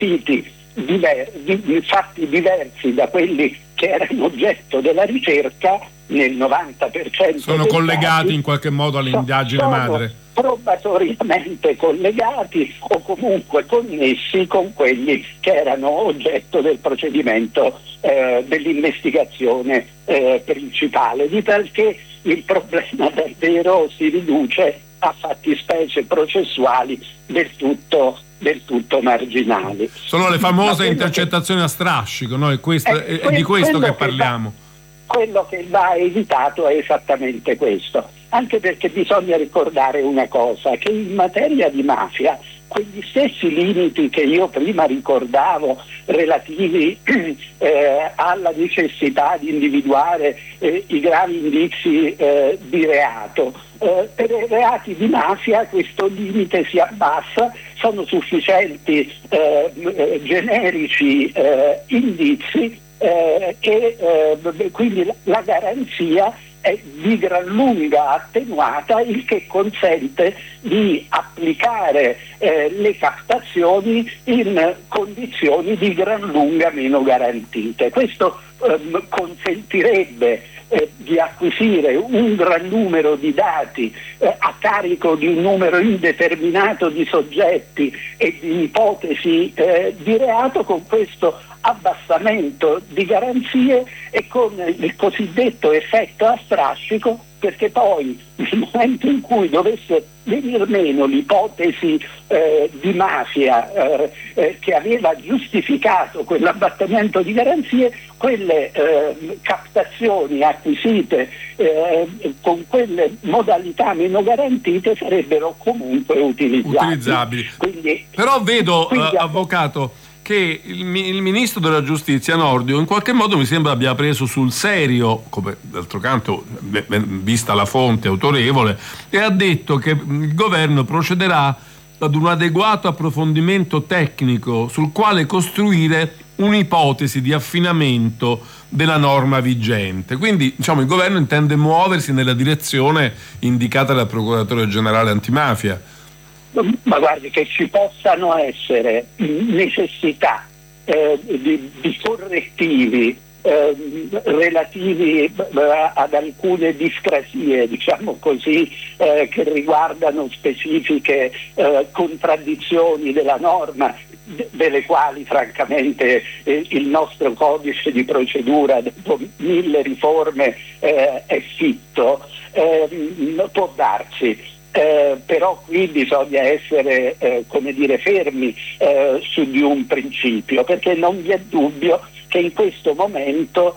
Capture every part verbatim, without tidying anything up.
siti diver- di, fatti diversi da quelli che erano oggetto della ricerca, nel novanta per cento sono collegati casi, in qualche modo all'indagine madre, probatoriamente collegati o comunque connessi con quelli che erano oggetto del procedimento eh, dell'investigazione eh, principale, di tal che il problema davvero si riduce a fattispecie processuali del tutto del tutto marginali. Sono le famose intercettazioni che, a strascico, no? È, questo, è, è di questo che parliamo. Che va, quello che va evitato è esattamente questo, anche perché bisogna ricordare una cosa, che in materia di mafia quegli stessi limiti che io prima ricordavo relativi eh, alla necessità di individuare eh, i gravi indizi eh, di reato, eh, per i reati di mafia questo limite si abbassa, sono sufficienti eh, generici eh, indizi eh, e eh, quindi la, la garanzia è di gran lunga attenuata, il che consente di applicare eh, le captazioni in condizioni di gran lunga meno garantite. Questo ehm, consentirebbe eh, di acquisire un gran numero di dati eh, a carico di un numero indeterminato di soggetti e di ipotesi eh, di reato, con questo abbassamento di garanzie e con il cosiddetto effetto a strascico, perché poi nel momento in cui dovesse venir meno l'ipotesi eh, di mafia eh, eh, che aveva giustificato quell'abbattimento di garanzie, quelle eh, captazioni acquisite eh, con quelle modalità meno garantite sarebbero comunque utilizzabili. utilizzabili. Quindi, Però vedo, quindi, uh, avvocato, che il, il ministro della giustizia Nordio in qualche modo mi sembra abbia preso sul serio, come d'altro canto vista la fonte autorevole, e ha detto che il governo procederà ad un adeguato approfondimento tecnico sul quale costruire un'ipotesi di affinamento della norma vigente. Quindi, diciamo, il governo intende muoversi nella direzione indicata dal procuratore generale antimafia. Ma guardi, che ci possano essere necessità eh, di, di correttivi eh, relativi eh, ad alcune discrasie, diciamo così, eh, che riguardano specifiche eh, contraddizioni della norma, de- delle quali francamente eh, il nostro codice di procedura dopo mille riforme eh, è fitto, eh, può darsi. Eh, però qui bisogna essere eh, come dire fermi eh, su di un principio, perché non vi è dubbio che in questo momento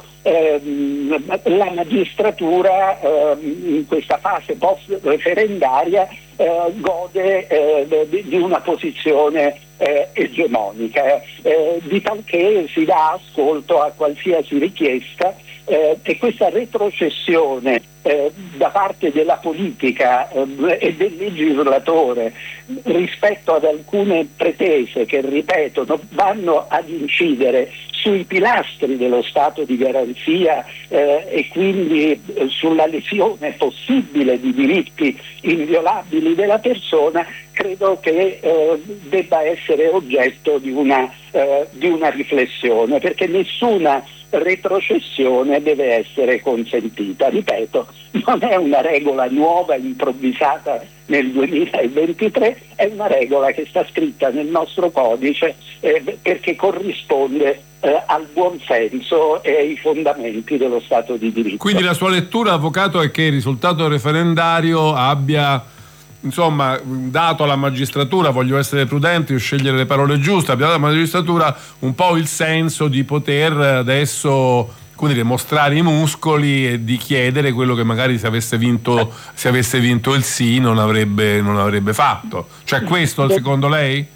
ehm, la magistratura ehm, in questa fase post referendaria eh, gode eh, di, di una posizione eh, egemonica, eh, di tal che si dà ascolto a qualsiasi richiesta eh, e questa retrocessione Eh, da parte della politica eh, e del legislatore rispetto ad alcune pretese che, ripeto, vanno ad incidere sui pilastri dello stato di garanzia eh, e quindi eh, sulla lesione possibile di diritti inviolabili della persona, credo che eh, debba essere oggetto di una, eh, di una riflessione, perché nessuna retrocessione deve essere consentita. Ripeto, non è una regola nuova improvvisata nel duemilaventitré, è una regola che sta scritta nel nostro codice eh, perché corrisponde eh, al buon senso e ai fondamenti dello Stato di diritto. Quindi la sua lettura, avvocato, è che il risultato referendario abbia, insomma, dato alla magistratura, voglio essere prudenti o scegliere le parole giuste, abbia dato alla magistratura un po' il senso di poter adesso, come dire, mostrare i muscoli e di chiedere quello che magari se avesse vinto, se avesse vinto il sì non avrebbe, non avrebbe fatto. Cioè questo, De- secondo lei?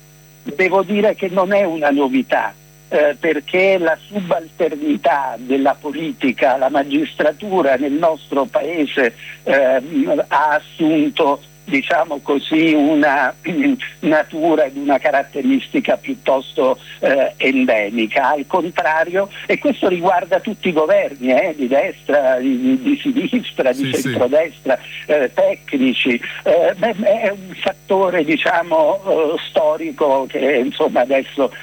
Devo dire che non è una novità. Eh, perché la subalternità della politica alla magistratura nel nostro paese eh, ha assunto, diciamo così, una natura ed una caratteristica piuttosto eh, endemica. Al contrario, e questo riguarda tutti i governi, eh, di destra, di, di sinistra, di sì, centrodestra, sì. eh, tecnici, eh, beh, è un fattore, diciamo, eh, storico che insomma adesso